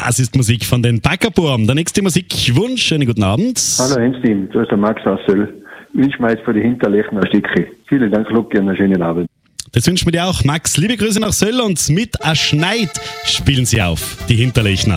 Das ist Musik von den Backerburm. Der nächste Musikwunsch. Schönen guten Abend. Hallo Hens-Team, du hast der Max aus Söll. Ich wünsche mir jetzt für die Hinterlechten ein Stückchen. Vielen Dank, Lucky, und einen schönen Abend. Das wünschen wir dir auch, Max. Liebe Grüße nach Söll und mit A Schneid spielen sie auf, die Hinterlechner.